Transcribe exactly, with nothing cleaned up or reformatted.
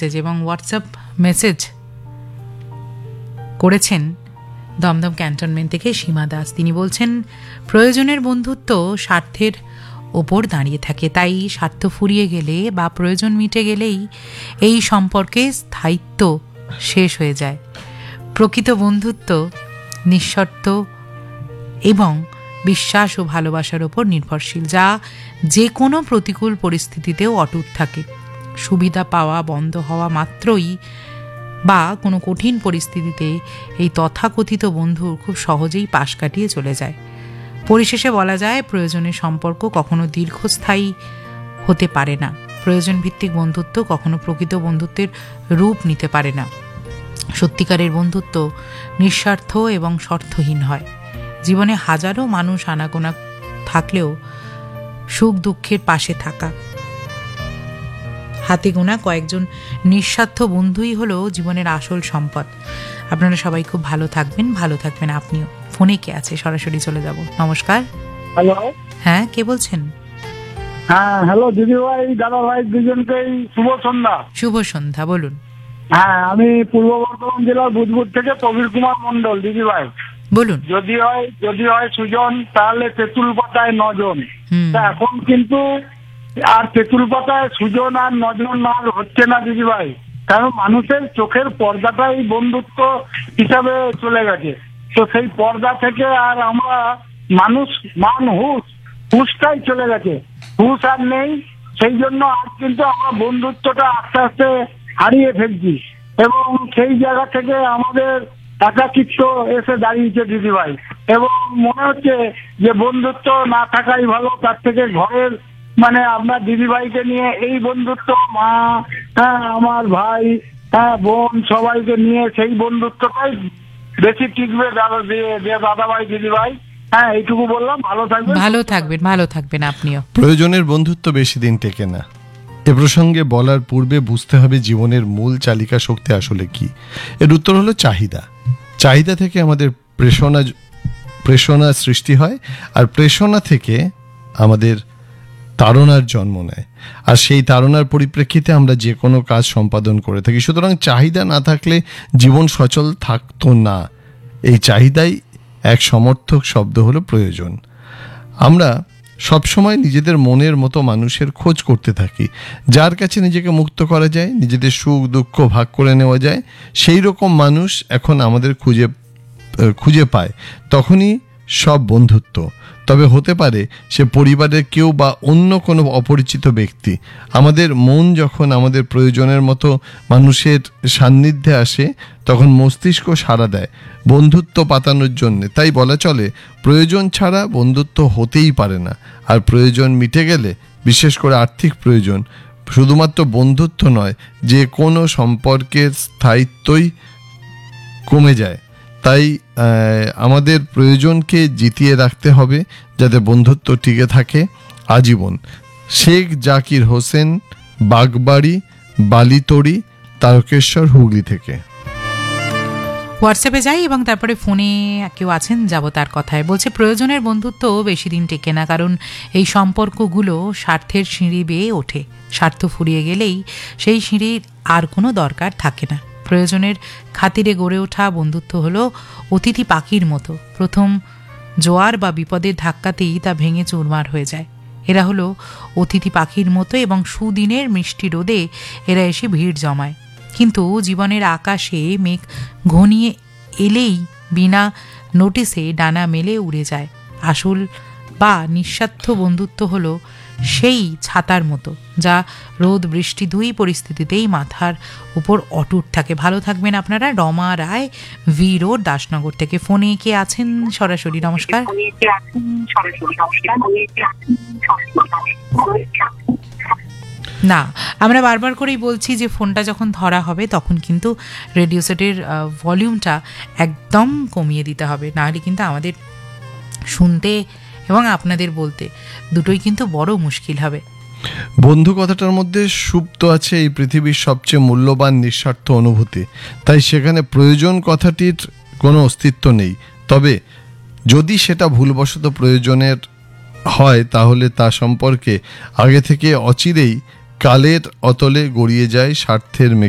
Message এবং WhatsApp message করেছেন Dumdum cantonment থেকে সীমা দাস। তিনি বলছেন, প্রয়োজনের বন্ধুত্ব স্বার্থের ওপর দাঁড়িয়ে থাকে, তাই স্বার্থ ফুরিয়ে গেলে বা প্রয়োজন মিটে গেলেই এই সম্পর্কে স্থায়িত্ব শেষ হয়ে যায়। প্রকৃত বন্ধুত্ব নিঃশর্ত এবং বিশ্বাস ও ভালোবাসার ওপর নির্ভরশীল, যা যে কোনো প্রতিকূল পরিস্থিতিতেও অটুট থাকে। সুবিধা পাওয়া বন্ধ হওয়া মাত্রই বা কোনো কঠিন পরিস্থিতিতে এই তথাকথিত বন্ধু খুব সহজেই পাশ কাটিয়ে চলে যায়। পরিশেষে বলা যায়, প্রয়োজনের সম্পর্ক কখনো দীর্ঘস্থায়ী হতে পারে না। প্রয়োজন ভিত্তিক বন্ধুত্ব কখনো প্রকৃত বন্ধুত্বের রূপ নিতে পারে না। সত্যিকারের বন্ধুত্ব নিঃস্বার্থ এবং শর্তহীন হয়। জীবনে হাজারো মানুষ আনাগোনা থাকলেও সুখ দুঃখের পাশে থাকা, হাতে গোনা কয়েকজন নিঃস্বার্থ বন্ধুই হলো জীবনের আসল সম্পদ। আপনারা সবাই খুব ভালো থাকবেন, ভালো থাকবেন আপনিও। ফোনে কে আছে? সরাসরি চলে যাব। নমস্কার। হ্যালো। হ্যাঁ, কে বলছেন? হ্যাঁ, হ্যালো দিদি ভাই, দাদা ভাই, দুজনকেই শুভ সন্ধ্যা। শুভ সন্ধ্যা, বলুন। হ্যাঁ, আমি পূর্ব বর্ধমান জেলার বুধবুদ থেকে প্রবীর কুমার মন্ডল। দিদি ভাই বলুন। যদি হয় যদি হয় সুজন, তাহলে তেঁতুল পাতায় নজন। তা এখন কিন্তু আর তেঁতুল পাতায় সুজন আর নজন আর হচ্ছে না দিদি ভাই, কারণ মানুষের চোখের পর্দাটাই বন্ধুত্ব হিসাবে চলে গেছে। তো সেই পর্দা থেকে আর আমরা মানুষ মান হুশ হুশটাই চলে গেছে, হুশ আর নেই। সেই জন্য আজ কিন্তু আমরা বন্ধুত্বটা আস্তে আস্তে হারিয়ে ফেলছি এবং সেই জায়গা থেকে আমাদের একাকিত্ব এসে দাঁড়িয়েছে দিদি ভাই। এবং মনে হচ্ছে যে বন্ধুত্ব না থাকাই ভালো, তার থেকে ঘরের মানে আপনার দিদি ভাইকে নিয়ে এই বন্ধুত্ব, মা, হ্যাঁ আমার ভাই, হ্যাঁ বোন, সবাইকে নিয়ে সেই বন্ধুত্বটাই বেশি টিকবে দাদা দিয়ে দাদা ভাই দিদি ভাই। হ্যাঁ, এইটুকু বললাম। ভালো থাকবেন, ভালো থাকবেন, ভালো থাকবেন আপনিও। প্রয়োজনের বন্ধুত্ব বেশি দিন টেকে না। এ প্রসঙ্গে বলার পূর্বে বুঝতে হবে জীবনের মূল চালিকা শক্তি আসলে কি। এর উত্তর হলো চাহিদা। চাহিদা থেকে আমাদের প্রেষণা প্রেষণা সৃষ্টি হয়, আর প্রেষণা থেকে আমাদের তাড়নার জন্ম নেয়, আর সেই তাড়নার পরিপ্রেক্ষিতে আমরা যে কোনো কাজ সম্পাদন করে থাকি। সুতরাং চাহিদা না থাকলে জীবন সচল থাকতো না। এই চাহিদাই এক সমর্থক শব্দ হলো প্রয়োজন। আমরা সবসময় নিজেদের মনের মতো মানুষের খোঁজ করতে থাকি, যার কাছে নিজেকে মুক্ত করা যায়, নিজেদের সুখ দুঃখ ভাগ করে নেওয়া যায়। সেই রকম মানুষ এখন আমাদের খুঁজে খুঁজে পায়, তখনই সব বন্ধুত্ব। তবে হতে পারে সে পরিবারের কেউ বা অন্য কোনো অপরিচিত ব্যক্তি। আমাদের মন যখন আমাদের প্রয়োজনের মতো মানুষের সান্নিধ্যে আসে, তখন মস্তিষ্ক সাড়া দেয় বন্ধুত্ব পাতানোর জন্যে। তাই বলা চলে, প্রয়োজন ছাড়া বন্ধুত্ব হতেই পারে না। আর প্রয়োজন মিটে গেলে, বিশেষ করে আর্থিক প্রয়োজন, শুধুমাত্র বন্ধুত্ব নয়, যে কোনো সম্পর্কের স্থায়িত্বই কমে যায়। তাই আমাদের প্রয়োজনকে জিতিয়ে রাখতে হবে, যাতে বন্ধুত্ব টিকে থাকে আজীবন। শেখ জাকির হোসেন, বাগবাড়ি, বালিতড়ি, তারকেশ্বর, হুগলি থেকে। হোয়াটসঅ্যাপে যাই এবং তারপরে ফোনে কেউ আছেন, যাব তার কথায়। বলছে, প্রয়োজনের বন্ধুত্ব বেশি দিন টেকে না, কারণ এই সম্পর্কগুলো স্বার্থের সিঁড়ি বেয়ে ওঠে। স্বার্থ ফুরিয়ে গেলেই সেই সিঁড়ির আর কোনো দরকার থাকে না। প্রয়োজনের খাতিরে গড়ে ওঠা বন্ধুত্ব হলো অতিথি পাখির মতো। প্রথম জোয়ার বা বিপদের ধাক্কাতেই তা ভেঙে চুরমার হয়ে যায়। এরা হলো অতিথি পাখির মতো এবং সুদিনের মিষ্টি রোদে এরা এসে ভিড় জমায়, কিন্তু জীবনের আকাশে মেঘ ঘনিয়ে এলেই বিনা নোটিসে ডানা মেলে উড়ে যায়। আসল বা নিঃস্বার্থ বন্ধুত্ব হলো সেই ছাতার মতো, যা রোদ বৃষ্টি দুই পরিস্থিতিতেই মাথার উপর অটুট থাকে। ভালো থাকবেন আপনারা। রমা রায়, ভি রোড, দাসনগর থেকে। ফোনে কে আছেন? সরাসরি। নমস্কার। না, আমরা বারবার করেই বলছি যে ফোনটা যখন ধরা হবে তখন কিন্তু রেডিও সেটের ভলিউমটা একদম কমিয়ে দিতে হবে, নাহলে কিন্তু আমাদের শুনতে এবং আপনাদের বলতে দুটোই কিন্তু বড় মুশকিল হবে। বন্ধু কথাটার মধ্যে সুপ্ত আছে এই পৃথিবীর সবচেয়ে মূল্যবান নিঃস্বার্থ অনুভূতি। তাই সেখানে প্রয়োজন কথাটির কোনো অস্তিত্ব নেই। তবে যদি সেটা ভুলবশত প্রয়োজনের হয়, তাহলে তা সম্পর্কে আগে থেকে অচিরেই কালের অতলে গড়িয়ে যায় স্বার্থের